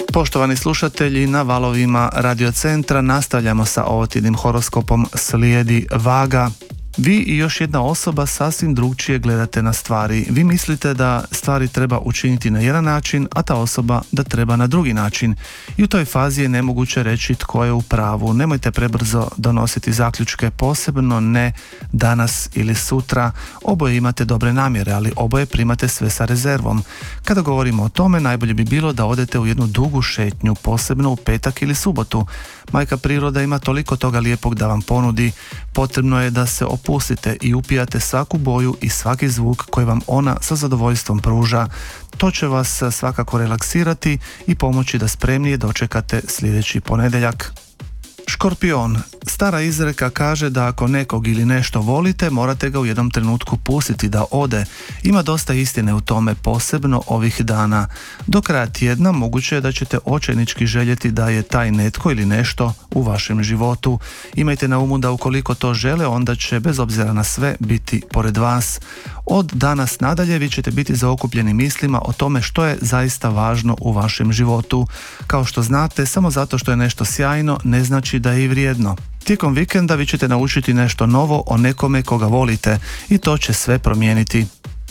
Poštovani slušatelji, na valovima Radio Centra nastavljamo sa ovotjednim horoskopom. Slijedi Vaga. Vi i još jedna osoba sasvim drugčije gledate na stvari. Vi mislite da stvari treba učiniti na jedan način, a ta osoba da treba na drugi način. I u toj fazi je nemoguće reći tko je u pravu. Nemojte prebrzo donositi zaključke, posebno ne danas ili sutra. Oboje imate dobre namjere, ali oboje primate sve sa rezervom. Kada govorimo o tome, najbolje bi bilo da odete u jednu dugu šetnju, posebno u petak ili subotu. Majka priroda ima toliko toga lijepog da vam ponudi. Potrebno je da se opustite i upijate svaku boju i svaki zvuk koji vam ona sa zadovoljstvom pruža. To će vas svakako relaksirati i pomoći da spremnije dočekate sljedeći ponedjeljak. Škorpion. Stara izreka kaže da ako nekog ili nešto volite, morate ga u jednom trenutku pustiti da ode. Ima dosta istine u tome, posebno ovih dana. Do kraja tjedna moguće je da ćete očajnički željeti da je taj netko ili nešto u vašem životu. Imajte na umu da ukoliko to žele, onda će bez obzira na sve biti pored vas. Od danas nadalje vi ćete biti zaokupljeni mislima o tome što je zaista važno u vašem životu. Kao što znate, samo zato što je nešto sjajno ne znači da je i vrijedno. Tijekom vikenda vi ćete naučiti nešto novo o nekome koga volite i to će sve promijeniti.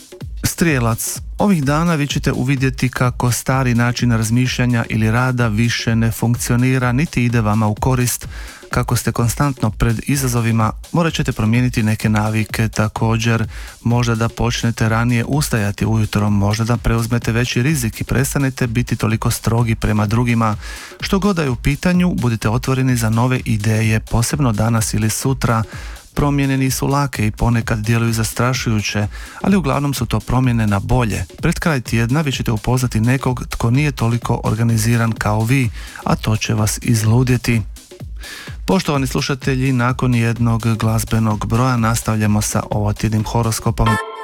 Strijelac. Ovih dana vi ćete uvidjeti kako stari način razmišljanja ili rada više ne funkcionira niti ide vama u korist. Kako ste konstantno pred izazovima, morat ćete promijeniti neke navike. Također, možda da počnete ranije ustajati ujutro, možda da preuzmete veći rizik i prestanete biti toliko strogi prema drugima. Što god da je u pitanju, budite otvoreni za nove ideje, posebno danas ili sutra. Promjene nisu lake i ponekad djeluju zastrašujuće, ali uglavnom su to promjene na bolje. Pred kraj tjedna vi ćete upoznati nekog tko nije toliko organiziran kao vi, a to će vas izludjeti. Poštovani slušatelji, nakon jednog glazbenog broja nastavljamo sa ovotjednim horoskopom.